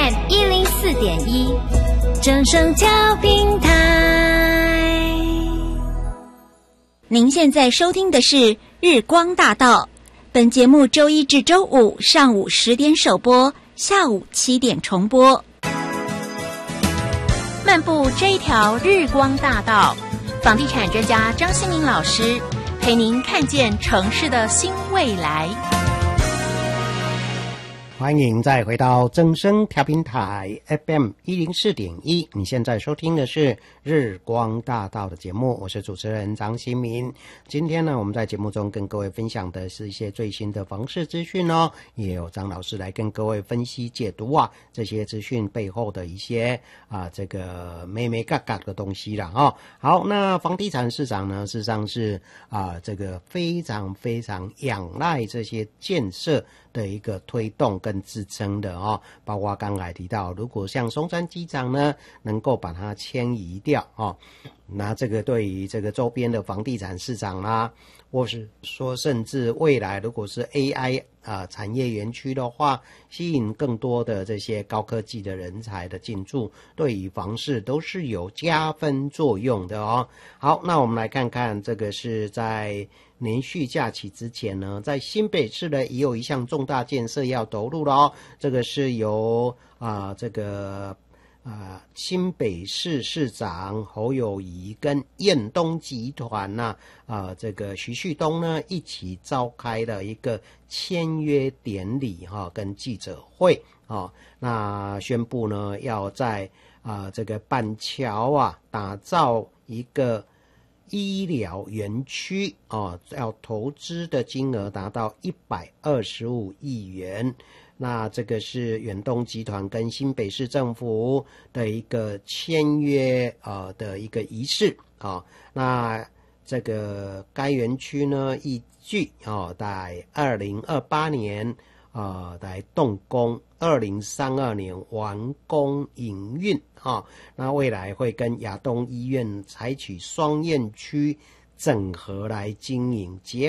FM 104.1，正声调频台。 您现在收听的是日光大道，本节目周一至周五上午10点首播，下午7点重播。 漫步这一条日光大道，房地产专家张新明老师陪您看见城市的新未来。 欢迎再回到正声调频台 FM 104.1，你现在收听的是日光大道的节目，我是主持人张新民。今天呢，我们在节目中跟各位分享的是一些最新的房市资讯哦，也有张老师来跟各位分析解读这些资讯背后的一些这个眉眉角角的东西啦哦。好，那房地产市场呢，事实上是这个非常非常仰赖这些建设的一个推动跟支撑的哦，包括刚才提到，如果像松山机场呢，能够把它迁移掉哦，那这个对于这个周边的房地产市场啦，或是说甚至未来如果是 AI产业园区的话，吸引更多的这些高科技的人才的进驻，对于房市都是有加分作用的哦。好，那我们来看看，这个是在连续假期之前呢，在新北市呢也有一项重大建设要投入了哦。这个是由新北市市长侯友宜跟彦东集团这个徐旭东呢一起召开了一个签约典礼跟记者会那宣布呢要在这个板桥打造一个医疗园区要投资的金额达到125亿元。那这个是远东集团跟新北市政府的一个签约的一个仪式那这个该园区呢预计在2028年来动工，2032年完工营运那未来会跟亚东医院采取双院区整合来经营，结